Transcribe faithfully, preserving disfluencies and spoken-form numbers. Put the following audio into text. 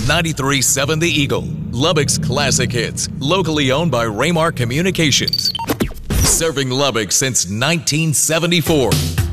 ninety-three point seven The Eagle, Lubbock's classic hits, locally owned by Raymar Communications. Serving Lubbock since nineteen seventy-four.